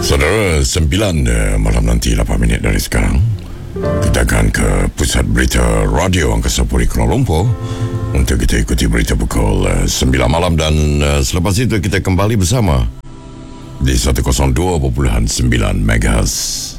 Saudara, 9 malam nanti 8 minit dari sekarang kita akan ke Pusat Berita Radio Angkasa Puri Kuala Lumpur untuk kita ikuti berita pukul 9 malam dan selepas itu kita kembali bersama di 102.9 MHz.